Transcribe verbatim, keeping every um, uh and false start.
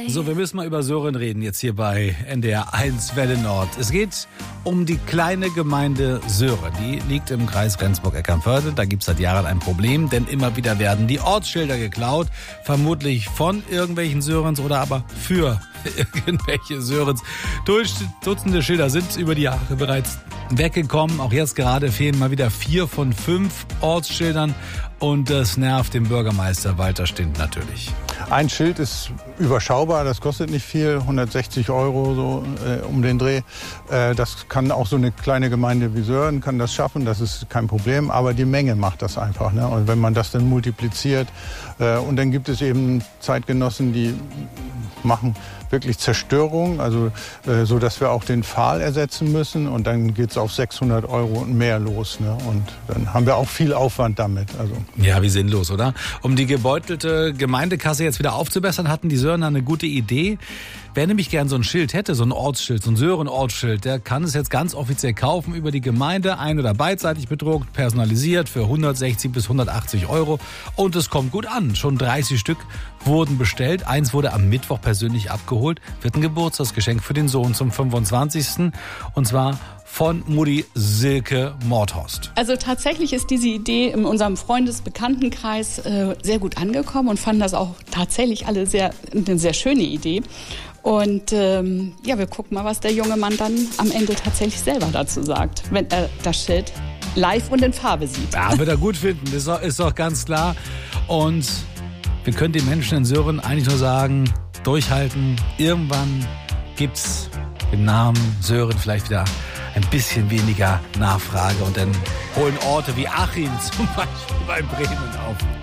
So, wir müssen mal über Sören reden, jetzt hier bei N D R eins Welle Nord. Es geht um die kleine Gemeinde Sören. Die liegt im Kreis Rendsburg-Eckernförde. Da gibt es seit Jahren ein Problem, denn immer wieder werden die Ortsschilder geklaut. Vermutlich von irgendwelchen Sörens oder aber für irgendwelche Sörens. Dutzende Schilder sind über die Jahre bereits weggekommen. Auch jetzt gerade fehlen mal wieder vier von fünf Ortsschildern. Und das nervt den Bürgermeister Walter Stint natürlich. Ein Schild ist überschaubar, das kostet nicht viel, hundertsechzig Euro so äh, um den Dreh. Äh, das kann auch so eine kleine Gemeinde wie Sören kann das schaffen, das ist kein Problem. Aber die Menge macht das einfach, ne? Und wenn man das dann multipliziert äh, und dann gibt es eben Zeitgenossen, die machen wirklich Zerstörung, also äh, so, dass wir auch den Pfahl ersetzen müssen und dann geht's auf sechshundert Euro und mehr los, ne? Und dann haben wir auch viel Aufwand damit. Also. Ja, wie sinnlos, oder? Um die gebeutelte Gemeindekasse jetzt wieder aufzubessern, hatten die Sörner eine gute Idee. Wer nämlich gern so ein Schild hätte, so ein Ortsschild, so ein Sören-Ortsschild, der kann es jetzt ganz offiziell kaufen über die Gemeinde, ein- oder beidseitig bedruckt, personalisiert für hundertsechzig bis hundertachtzig Euro. Und es kommt gut an. Schon dreißig Stück wurden bestellt. Eins wurde am Mittwoch persönlich abgeholt. Wird ein Geburtstagsgeschenk für den Sohn zum fünfundzwanzigsten Und zwar von Mutti Silke Mordhorst. Also tatsächlich ist diese Idee in unserem Freundesbekanntenkreis äh, sehr gut angekommen und fanden das auch tatsächlich alle sehr eine sehr schöne Idee. Und ähm, ja, wir gucken mal, was der junge Mann dann am Ende tatsächlich selber dazu sagt, wenn er das Schild live und in Farbe sieht. Ja, wird er gut finden, ist doch, ist doch ganz klar. Und wir können den Menschen in Sören eigentlich nur sagen, durchhalten. Irgendwann gibt's im Namen Sören vielleicht wieder ein bisschen weniger Nachfrage und dann holen Orte wie Achim zum Beispiel bei Bremen auf.